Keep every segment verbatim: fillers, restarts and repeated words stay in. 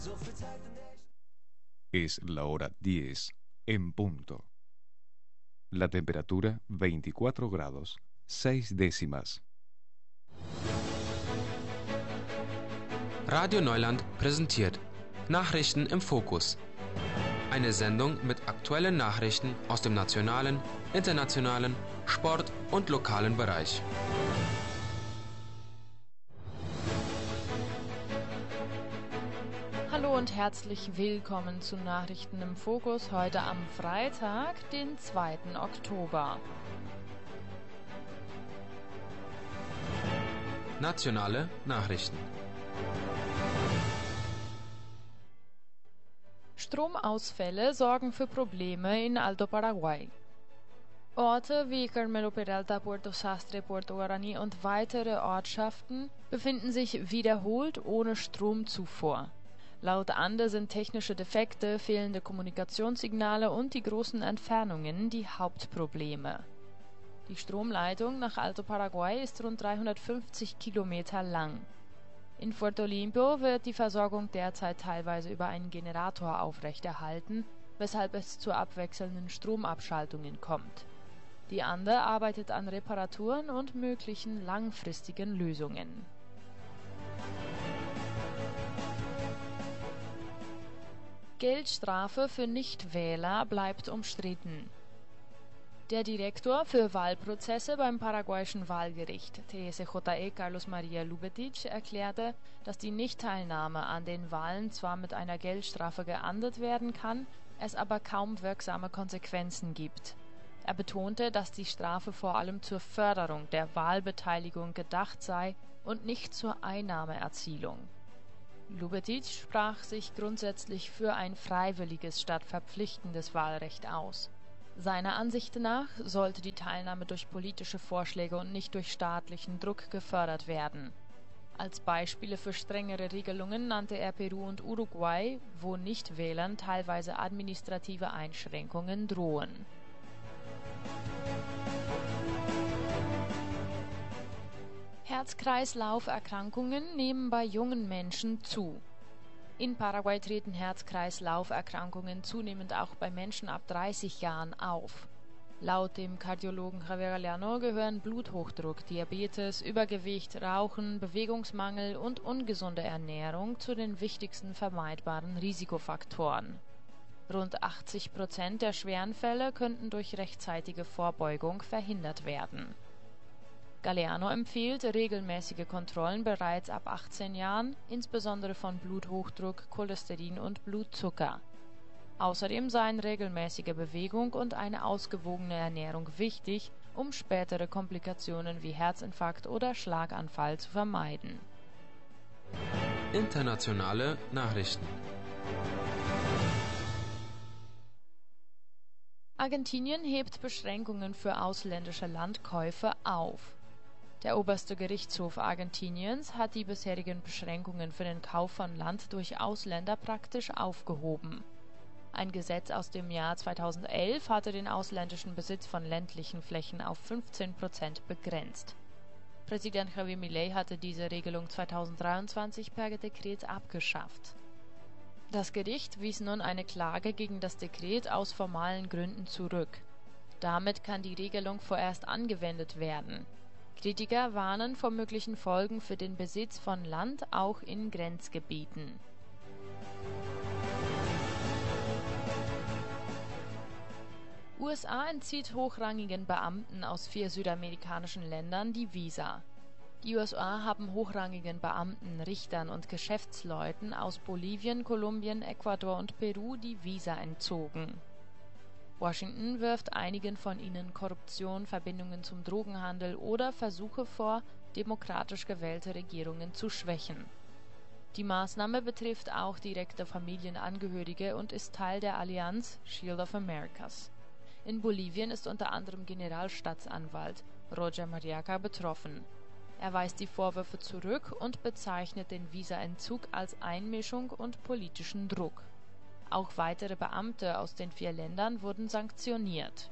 Es la hora diez en punto. La temperatura veinticuatro grados, seis décimas. Radio Neuland präsentiert Nachrichten im Fokus. Eine Sendung mit aktuellen Nachrichten aus dem nationalen, internationalen, Sport- und lokalen Bereich. Hallo und herzlich willkommen zu Nachrichten im Fokus heute am Freitag, den zweiten Oktober. Nationale Nachrichten. Stromausfälle sorgen für Probleme in Alto Paraguay. Orte wie Carmelo Peralta, Puerto Sastre, Puerto Guarani und weitere Ortschaften befinden sich wiederholt ohne Stromzufuhr. Laut Ande sind technische Defekte, fehlende Kommunikationssignale und die großen Entfernungen die Hauptprobleme. Die Stromleitung nach Alto Paraguay ist rund dreihundertfünfzig Kilometer lang. In Puerto Limpo wird die Versorgung derzeit teilweise über einen Generator aufrechterhalten, weshalb es zu abwechselnden Stromabschaltungen kommt. Die Ande arbeitet an Reparaturen und möglichen langfristigen Lösungen. Geldstrafe für Nichtwähler bleibt umstritten. Der Direktor für Wahlprozesse beim paraguayischen Wahlgericht, T S J E Carlos Maria Lubetich, erklärte, dass die Nichtteilnahme an den Wahlen zwar mit einer Geldstrafe geahndet werden kann, es aber kaum wirksame Konsequenzen gibt. Er betonte, dass die Strafe vor allem zur Förderung der Wahlbeteiligung gedacht sei und nicht zur Einnahmeerzielung. Lubetich sprach sich grundsätzlich für ein freiwilliges statt verpflichtendes Wahlrecht aus. Seiner Ansicht nach sollte die Teilnahme durch politische Vorschläge und nicht durch staatlichen Druck gefördert werden. Als Beispiele für strengere Regelungen nannte er Peru und Uruguay, wo Nichtwählern teilweise administrative Einschränkungen drohen. Herz-Kreislauf-Erkrankungen nehmen bei jungen Menschen zu. In Paraguay treten Herz-Kreislauf-Erkrankungen zunehmend auch bei Menschen ab dreißig Jahren auf. Laut dem Kardiologen Javier Galeano gehören Bluthochdruck, Diabetes, Übergewicht, Rauchen, Bewegungsmangel und ungesunde Ernährung zu den wichtigsten vermeidbaren Risikofaktoren. Rund achtzig Prozent der schweren Fälle könnten durch rechtzeitige Vorbeugung verhindert werden. Galeano empfiehlt regelmäßige Kontrollen bereits ab achtzehn Jahren, insbesondere von Bluthochdruck, Cholesterin und Blutzucker. Außerdem seien regelmäßige Bewegung und eine ausgewogene Ernährung wichtig, um spätere Komplikationen wie Herzinfarkt oder Schlaganfall zu vermeiden. Internationale Nachrichten. Argentinien hebt Beschränkungen für ausländische Landkäufe auf. Der oberste Gerichtshof Argentiniens hat die bisherigen Beschränkungen für den Kauf von Land durch Ausländer praktisch aufgehoben. Ein Gesetz aus dem Jahr zweitausendelf hatte den ausländischen Besitz von ländlichen Flächen auf fünfzehn Prozent begrenzt. Präsident Javier Milei hatte diese Regelung zweitausenddreiundzwanzig per Dekret abgeschafft. Das Gericht wies nun eine Klage gegen das Dekret aus formalen Gründen zurück. Damit kann die Regelung vorerst angewendet werden. Kritiker warnen vor möglichen Folgen für den Besitz von Land auch in Grenzgebieten. U S A entzieht hochrangigen Beamten aus vier südamerikanischen Ländern die Visa. Die U S A haben hochrangigen Beamten, Richtern und Geschäftsleuten aus Bolivien, Kolumbien, Ecuador und Peru die Visa entzogen. Washington wirft einigen von ihnen Korruption, Verbindungen zum Drogenhandel oder Versuche vor, demokratisch gewählte Regierungen zu schwächen. Die Maßnahme betrifft auch direkte Familienangehörige und ist Teil der Allianz Shield of Americas. In Bolivien ist unter anderem Generalstaatsanwalt Roger Mariaca betroffen. Er weist die Vorwürfe zurück und bezeichnet den Visaentzug als Einmischung und politischen Druck. Auch weitere Beamte aus den vier Ländern wurden sanktioniert.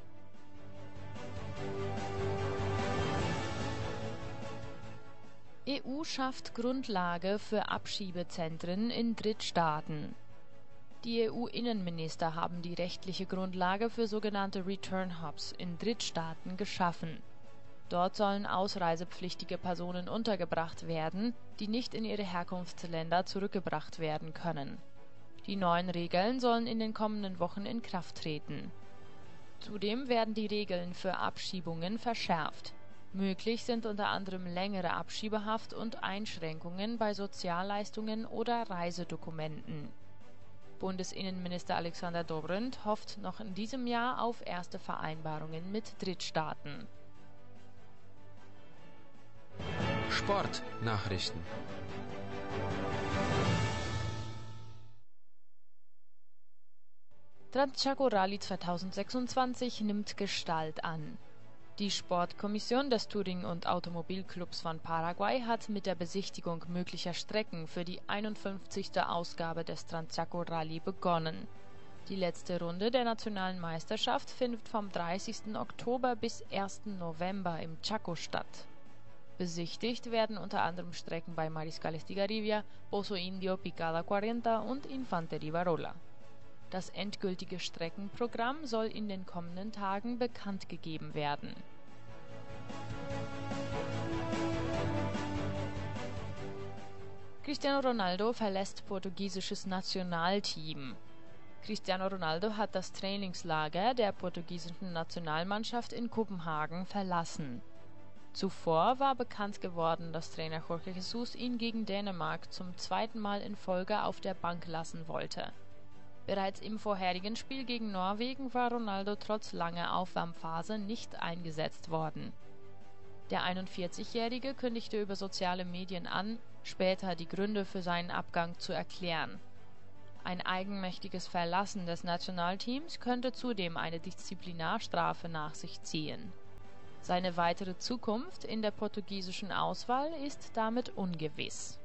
E U schafft Grundlage für Abschiebezentren in Drittstaaten. Die E U-Innenminister haben die rechtliche Grundlage für sogenannte Return Hubs in Drittstaaten geschaffen. Dort sollen ausreisepflichtige Personen untergebracht werden, die nicht in ihre Herkunftsländer zurückgebracht werden können. Die neuen Regeln sollen in den kommenden Wochen in Kraft treten. Zudem werden die Regeln für Abschiebungen verschärft. Möglich sind unter anderem längere Abschiebehaft und Einschränkungen bei Sozialleistungen oder Reisedokumenten. Bundesinnenminister Alexander Dobrindt hofft noch in diesem Jahr auf erste Vereinbarungen mit Drittstaaten. Sportnachrichten. Transchaco Rally zweitausendsechsundzwanzig nimmt Gestalt an. Die Sportkommission des Touring- und Automobilclubs von Paraguay hat mit der Besichtigung möglicher Strecken für die einundfünfzigste Ausgabe des Transchaco Rally begonnen. Die letzte Runde der nationalen Meisterschaft findet vom dreißigsten Oktober bis ersten November im Chaco statt. Besichtigt werden unter anderem Strecken bei Mariscal Estigarribia, Pozo Indio, Picada vierzig und Infantería Barola. Das endgültige Streckenprogramm soll in den kommenden Tagen bekannt gegeben werden. Cristiano Ronaldo verlässt portugiesisches Nationalteam. Cristiano Ronaldo hat das Trainingslager der portugiesischen Nationalmannschaft in Kopenhagen verlassen. Zuvor war bekannt geworden, dass Trainer Jorge Jesus ihn gegen Dänemark zum zweiten Mal in Folge auf der Bank lassen wollte. Bereits im vorherigen Spiel gegen Norwegen war Ronaldo trotz langer Aufwärmphase nicht eingesetzt worden. Der einundvierzigjährige kündigte über soziale Medien an, später die Gründe für seinen Abgang zu erklären. Ein eigenmächtiges Verlassen des Nationalteams könnte zudem eine Disziplinarstrafe nach sich ziehen. Seine weitere Zukunft in der portugiesischen Auswahl ist damit ungewiss.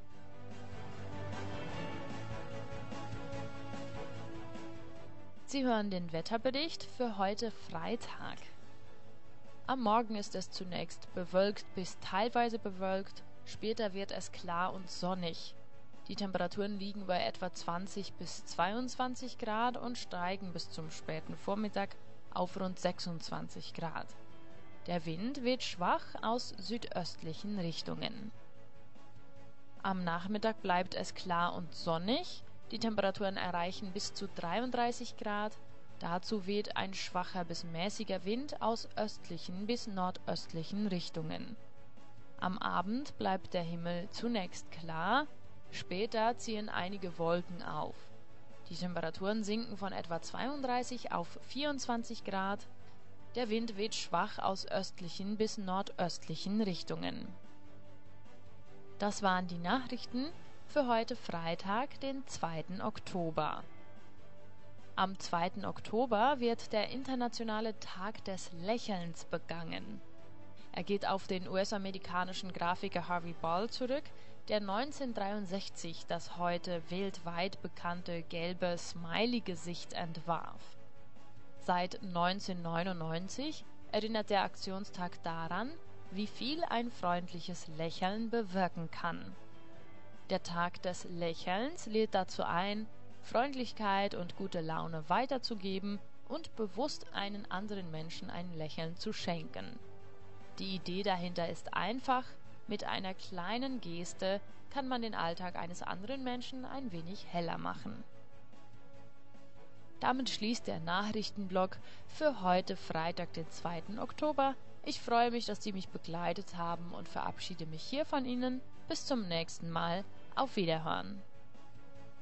Sie hören den Wetterbericht für heute Freitag. Am Morgen ist es zunächst bewölkt bis teilweise bewölkt, später wird es klar und sonnig. Die Temperaturen liegen bei etwa zwanzig bis zweiundzwanzig Grad und steigen bis zum späten Vormittag auf rund sechsundzwanzig Grad. Der Wind weht schwach aus südöstlichen Richtungen. Am Nachmittag bleibt es klar und sonnig. Die Temperaturen erreichen bis zu dreiunddreißig Grad. Dazu weht ein schwacher bis mäßiger Wind aus östlichen bis nordöstlichen Richtungen. Am Abend bleibt der Himmel zunächst klar, später ziehen einige Wolken auf. Die Temperaturen sinken von etwa zweiunddreißig auf vierundzwanzig Grad. Der Wind weht schwach aus östlichen bis nordöstlichen Richtungen. Das waren die Nachrichten für heute Freitag, den zweiten Oktober. Am zweiten Oktober wird der internationale Tag des Lächelns begangen. Er geht auf den U S-amerikanischen Grafiker Harvey Ball zurück, der neunzehnhundertdreiundsechzig das heute weltweit bekannte gelbe Smiley-Gesicht entwarf. Seit neunzehnhundertneunundneunzig erinnert der Aktionstag daran, wie viel ein freundliches Lächeln bewirken kann. Der Tag des Lächelns lädt dazu ein, Freundlichkeit und gute Laune weiterzugeben und bewusst einen anderen Menschen ein Lächeln zu schenken. Die Idee dahinter ist einfach, mit einer kleinen Geste kann man den Alltag eines anderen Menschen ein wenig heller machen. Damit schließt der Nachrichtenblock für heute Freitag, den zweiten Oktober. Ich freue mich, dass Sie mich begleitet haben und verabschiede mich hier von Ihnen. Bis zum nächsten Mal. Auf Wiederhören.